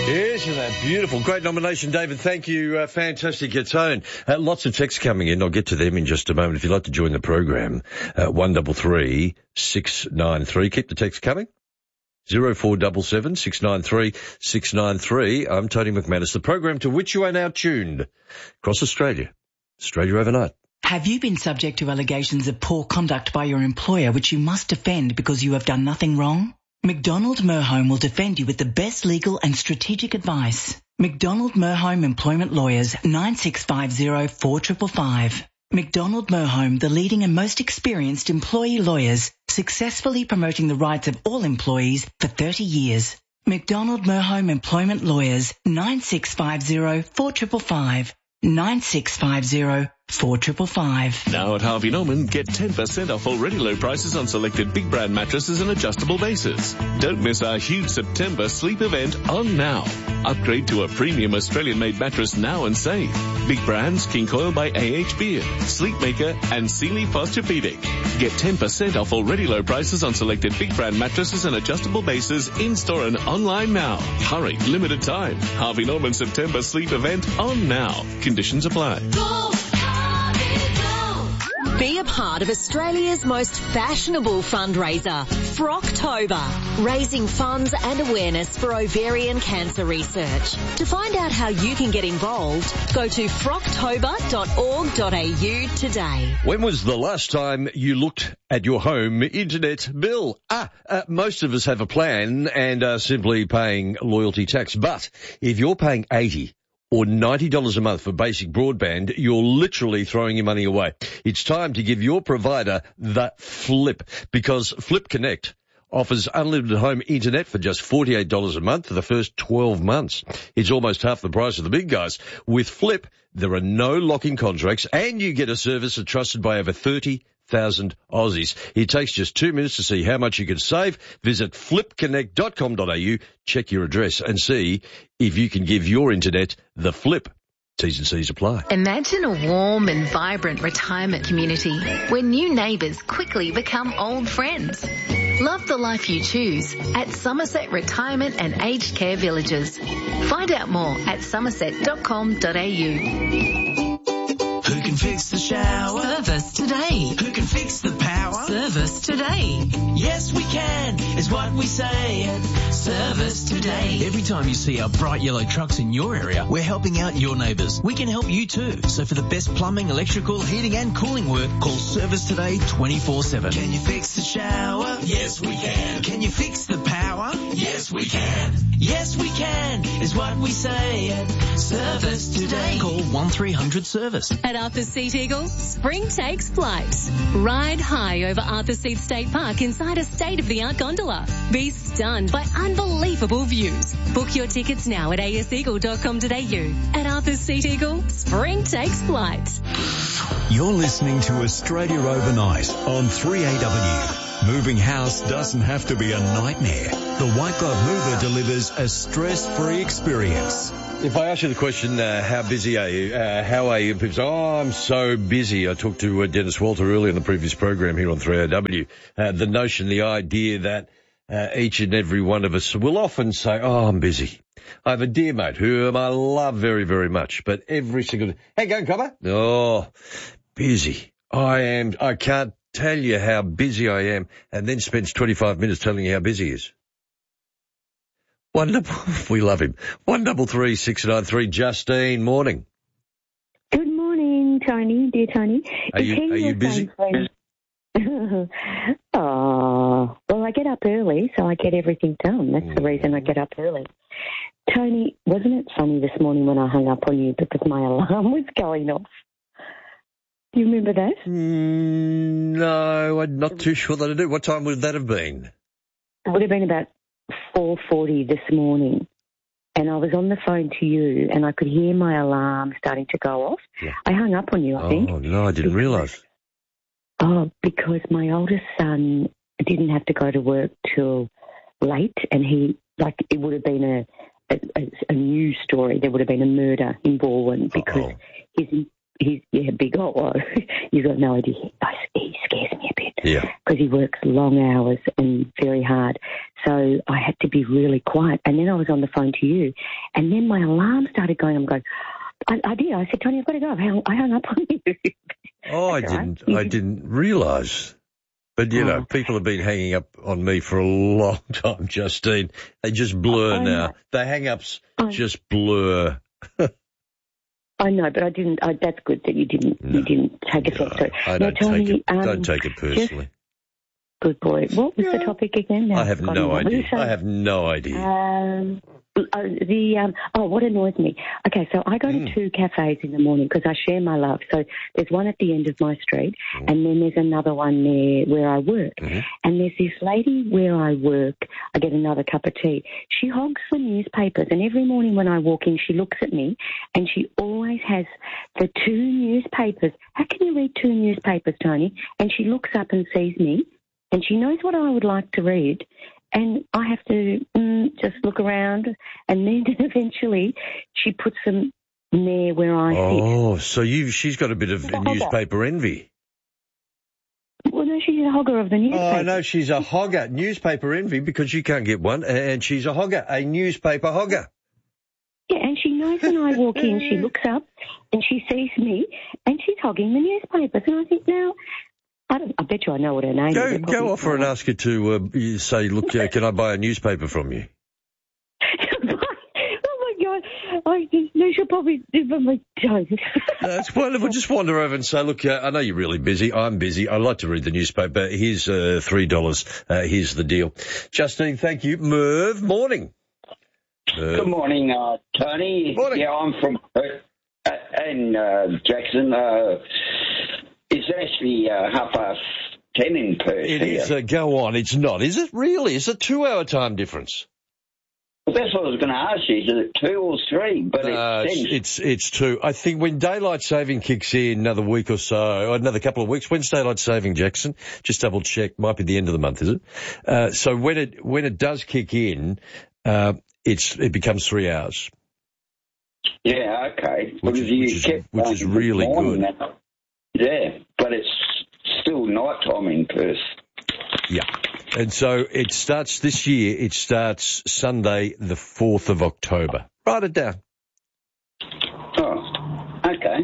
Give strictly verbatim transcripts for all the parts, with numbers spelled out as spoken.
Isn't that beautiful? Great nomination, David. Thank you. Uh, fantastic your tone. Uh, lots of texts coming in. I'll get to them in just a moment. If you'd like to join the program, uh, one double three six nine three. Keep the text coming. Zero four double seven six nine three six nine three. I'm Tony McManus. The program to which you are now tuned across Australia. Australia overnight. Have you been subject to allegations of poor conduct by your employer which you must defend because you have done nothing wrong? McDonald Merhome will defend you with the best legal and strategic advice. McDonald Merhome Employment Lawyers, nine six five zero four five five five. McDonald Merhome, the leading and most experienced employee lawyers, successfully promoting the rights of all employees for thirty years. McDonald Merhome Employment Lawyers, nine six five zero four five five five. nine six five zero four five five five. Now at Harvey Norman, get ten percent off already low prices on selected big brand mattresses and adjustable bases. Don't miss our huge September sleep event on now. Upgrade to a premium Australian-made mattress now and save. Big brands, King Coil by A H Beard, Sleepmaker and Sealy Posturepedic. Get ten percent off already low prices on selected big brand mattresses and adjustable bases in-store and online now. Hurry, limited time. Harvey Norman September sleep event on now. Conditions apply. Go! Be a part of Australia's most fashionable fundraiser, Frocktober, raising funds and awareness for ovarian cancer research. To find out how you can get involved, go to frocktober dot org dot a u today. When was the last time you looked at your home internet bill? Ah, uh, most of us have a plan and are simply paying loyalty tax. But if you're paying eighty or ninety dollars a month for basic broadband, you're literally throwing your money away. It's time to give your provider the flip, because Flip Connect offers unlimited home internet for just forty-eight dollars a month for the first twelve months. It's almost half the price of the big guys. With Flip, there are no lock-in contracts, and you get a service that's trusted by over thirty thousand Aussies. It takes just two minutes to see how much you can save. Visit flip connect dot com dot a u, check your address and see if you can give your internet the flip. T's and C's apply. Imagine a warm and vibrant retirement community where new neighbours quickly become old friends. Love the life you choose at Somerset Retirement and Aged Care Villages. Find out more at somerset dot com dot a u. Who can fix the shower? Service today. Who can fix the power? Service today. Yes, we can, is what we say at Service Today. Every time you see our bright yellow trucks in your area, we're helping out your neighbours. We can help you too. So for the best plumbing, electrical, heating and cooling work, call Service Today twenty-four seven. Can you fix the shower? Yes, we can. Can you fix the power? Yes, we can. Yes, we can, is what we say at Service Today. Call one three hundred service. At Arthur Seat Eagle, spring takes flight. Ride high over Arthur Seat State Park inside a state-of-the-art gondola. Be stunned by unbelievable views. Book your tickets now at a s eagle dot com dot a u. At Arthur Seat Eagle, spring takes flight. You're listening to Australia Overnight on three A W. Moving house doesn't have to be a nightmare. The White Glove Mover delivers a stress-free experience. If I ask you the question, uh, how busy are you? Uh, how are you? People say, oh, I'm so busy. I talked to uh, Dennis Walter earlier in the previous program here on three A W. Uh, the notion, the idea that uh, each and every one of us will often say, oh, I'm busy. I have a dear mate whom I love very, very much, but every single day, hey, go, Copper. Oh, busy. I am, I can't tell you how busy I am, and then spends twenty-five minutes telling you how busy he is. One double, we love him. One double three six nine three. Justine, morning. Good morning, Tony, dear Tony. Are you, are you busy? Oh, well, I get up early, so I get everything done. That's the reason I get up early. Tony, wasn't it funny this morning when I hung up on you because my alarm was going off? Do you remember that? Mm, no, I'm not too sure that I do. What time would that have been? It would have been about four forty this morning, and I was on the phone to you, and I could hear my alarm starting to go off. Yeah. I hung up on you, I oh, think. Oh, no, I didn't realise. Oh, because my oldest son didn't have to go to work till late, and he, like, it would have been a, a, a news story. There would have been a murder in Baldwin because Uh-oh. his he's yeah, big Otto. You've got no idea. He scares me a bit. Yeah. Because he works long hours and very hard. So I had to be really quiet. And then I was on the phone to you. And then my alarm started going. I'm going, I, I did. I said, Tony, I've got to go. I hung, I hung up on you. Oh, I didn't, right. I didn't realise. But, you oh. know, people have been hanging up on me for a long time, Justine. They just blur I now. Know. The hang-ups I... just blur. I know, but I didn't. I, that's good that you didn't. No. You didn't take offence to it. I don't now, take me, it. Um, don't take it personally. Just, good boy. What was yeah. the topic again? Now I have no idea. I have no idea. Um, uh, the um, oh, what annoys me? Okay, so I go mm. to two cafes in the morning because I share my love. So there's one at the end of my street, mm. and then there's another one there where I work. Mm-hmm. And there's this lady where I work. I get another cup of tea. She hogs the newspapers, and every morning when I walk in, she looks at me, and she always has the two newspapers. How can you read two newspapers, Tony? And she looks up and sees me, and she knows what I would like to read. And I have to mm, just look around, and then eventually she puts them there where I oh, sit. Oh, so you she's got a bit of a newspaper envy. Well, no, she's a hogger of the newspaper. Oh, no, she's a hogger. Newspaper envy because you can't get one, and she's a hogger, a newspaper hogger. Yeah, and she knows when I walk in, she looks up, and she sees me, and she's hogging the newspapers. And I think, now... I, don't, I bet you I know what her name go, is. Go off her and ask her to uh, say, look, uh, can I buy a newspaper from you? Oh, my God. I just, no, she'll probably give them a joke. That's wonderful. Just wander over and say, look, uh, I know you're really busy. I'm busy. I like to read the newspaper. Here's uh, three dollars. Uh, here's the deal. Justine, thank you. Merv, morning. Merv. Good morning, uh, Tony. Morning. Yeah, I'm from uh, and uh, Jackson. Uh, It's actually uh, half past ten in Perth. It here. is. Uh, go on. It's not, is it? Really? It's a two-hour time difference. Well, that's what I was going to ask you. Is it two or three? But uh, it's, it's, it's it's two. I think when daylight saving kicks in another week or so, or another couple of weeks, when's daylight saving, Jackson? Just double check. Might be the end of the month, is it? Uh, so when it when it does kick in, uh, it's it becomes three hours. Yeah. Okay. Which is, which is, which is really good. Now. Yeah, but it's still night time in Perth. Yeah. And so it starts this year, it starts Sunday, the fourth of October. Write it down. Oh, okay.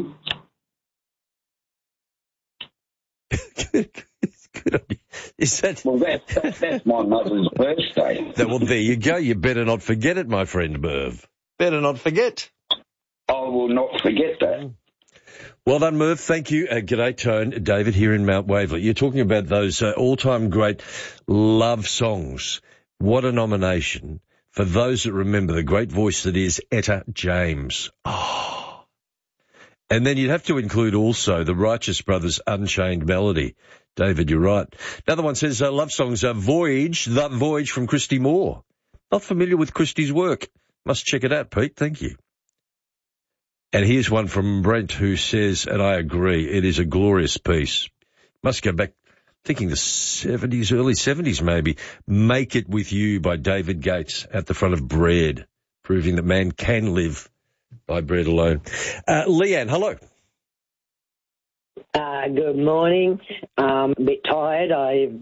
good, good on you. Is that... Well, that, that, that's my mother's birthday. That, well, there you go. You better not forget it, my friend Merv. Better not forget. I will not forget that. Well done, Merv. Thank you. Uh, g'day, Tone. David here in Mount Waverley. You're talking about those uh, all-time great love songs. What a nomination for those that remember the great voice that is Etta James. Oh. And then you'd have to include also the Righteous Brothers' Unchained Melody. David, you're right. Another one says uh, love songs are Voyage, The Voyage from Christy Moore. Not familiar with Christy's work. Must check it out, Pete. Thank you. And here's one from Brent who says, and I agree, it is a glorious piece. Must go back, thinking the seventies, early seventies maybe. Make It With You by David Gates at the front of Bread, proving that man can live by bread alone. Uh, Leanne, hello. Uh, good morning. Um, a bit tired. I